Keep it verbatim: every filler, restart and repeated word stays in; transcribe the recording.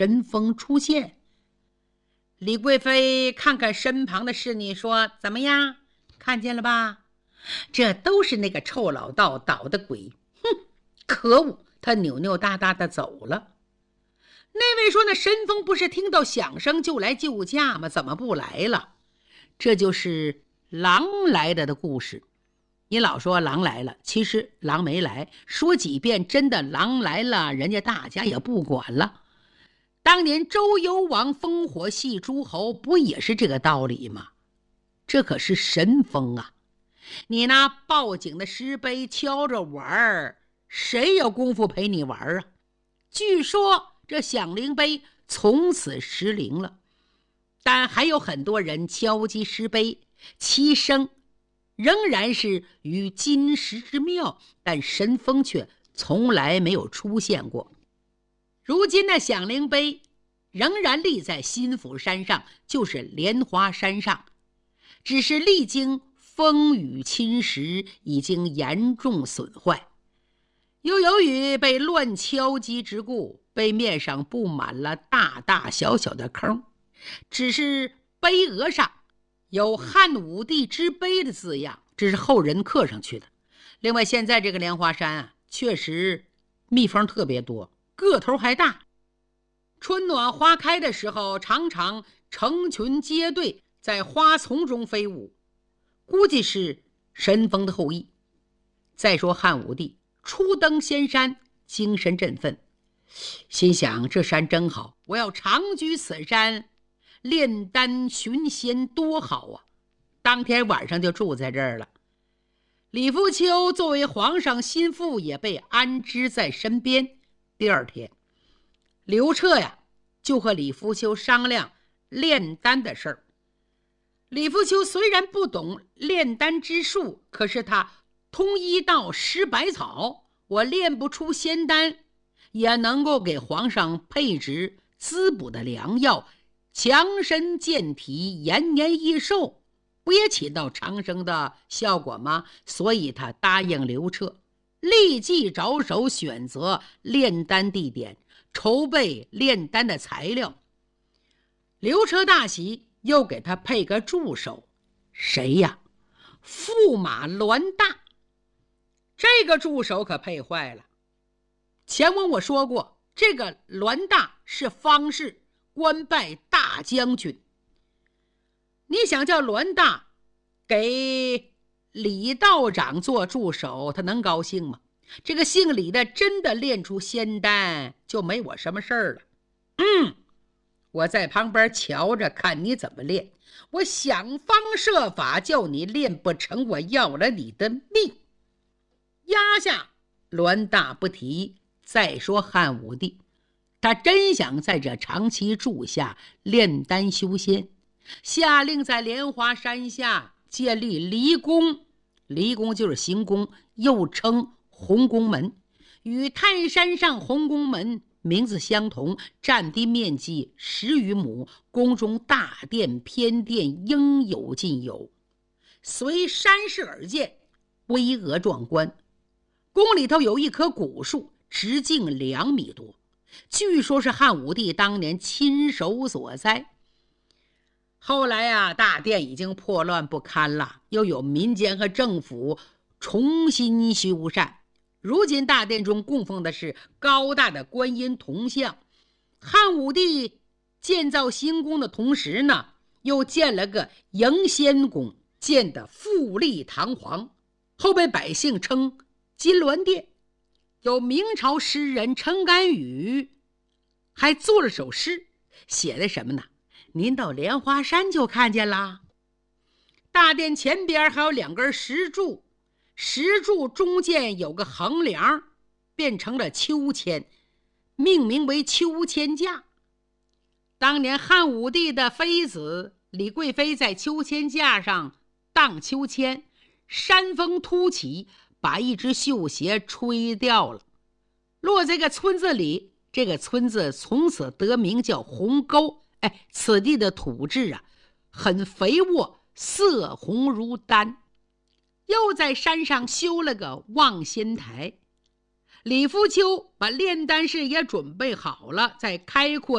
神风出现。李贵妃看看身旁的侍女说：怎么样，看见了吧？这都是那个臭老道捣的鬼。哼，可恶！他扭扭哒哒的走了。那位说：那神风不是听到响声就来救驾吗？怎么不来了？这就是狼来了的故事。你老说狼来了，其实狼没来，说几遍真的狼来了，人家大家也不管了。当年周幽王烽火戏诸侯，不也是这个道理吗？这可是神风啊！你拿报警的石碑敲着玩，谁有功夫陪你玩啊？据说这响铃碑从此失灵了，但还有很多人敲击石碑，其声仍然是与金石之妙，但神风却从来没有出现过。如今的响铃碑仍然立在新府山上，就是莲花山上，只是历经风雨侵蚀，已经严重损坏。又由于被乱敲击之故，碑面上布满了大大小小的坑，只是碑额上有汉武帝之碑的字样，这是后人刻上去的。另外，现在这个莲花山啊，确实蜜蜂特别多，个头还大。春暖花开的时候，常常成群结队在花丛中飞舞，估计是神风的后裔。再说汉武帝初登仙山，精神振奋，心想这山真好，我要长居此山，炼丹寻仙多好啊！当天晚上就住在这儿了。李夫丘作为皇上心腹，也被安置在身边。第二天，刘彻呀就和李夫丘商量炼丹的事儿。李夫丘虽然不懂炼丹之术，可是他通医道识百草，我炼不出仙丹，也能够给皇上配置滋补的良药，强身健体，延年益寿，不也起到长生的效果吗？所以他答应刘彻，立即着手选择炼丹地点，筹备炼丹的材料。刘彻大喜，又给他配个助手，谁呀？驸马栾大。这个助手可配坏了。前文我说过，这个栾大是方士，官拜大将军。你想叫栾大给李道长做助手，他能高兴吗？这个姓李的真的炼出仙丹，就没我什么事儿了。嗯，我在旁边瞧着，看你怎么炼。我想方设法叫你炼不成，我要了你的命。压下栾大不提。再说汉武帝，他真想在这长期住下，炼丹修仙，下令在莲花山下建立离宫。离宫就是行宫，又称洪宫门，与泰山上洪宫门名字相同，占地面积十余亩，宫中大殿偏殿应有尽有，随山势而建，巍峨壮观。宫里头有一棵古树，直径两米多，据说是汉武帝当年亲手所栽。后来啊，大殿已经破乱不堪了，又有民间和政府重新修缮。如今大殿中供奉的是高大的观音铜像。汉武帝建造新宫的同时呢，又建了个迎仙宫，建得富丽堂皇，后被百姓称金銮殿。有明朝诗人程干宇还做了首诗，写的什么呢？您到莲花山就看见啦。大殿前边还有两根石柱，石柱中间有个横梁，变成了秋千，命名为秋千架。当年汉武帝的妃子李贵妃在秋千架上荡秋千，山风突起，把一只绣鞋吹掉了，落在个村子里。这个村子从此得名叫鸿沟。哎，此地的土质啊，很肥沃，色红如丹。又在山上修了个望仙台。李夫丘把炼丹事也准备好了，在开阔